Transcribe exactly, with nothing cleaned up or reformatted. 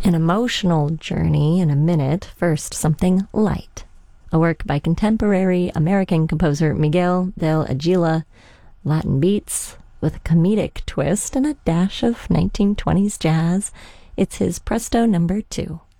An emotional journey in a minute. First, something light. A work by contemporary American composer Miguel del Aguila. Latin beats with a comedic twist and a dash of nineteen twenties jazz. It's his Presto number two.